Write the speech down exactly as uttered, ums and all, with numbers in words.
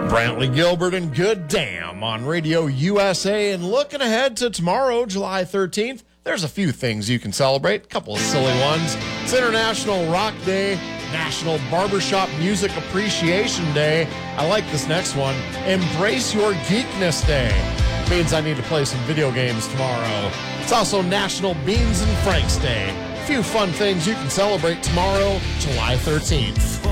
Brantley Gilbert and Good Damn on Radio U S A. And looking ahead to tomorrow, July thirteenth, there's a few things you can celebrate. A couple of silly ones. It's International Rock Day, National Barbershop Music Appreciation Day. I like this next one. Embrace Your Geekness Day. Means I need to play some video games tomorrow. It's also National Beans and Franks Day. A few fun things you can celebrate tomorrow, July thirteenth.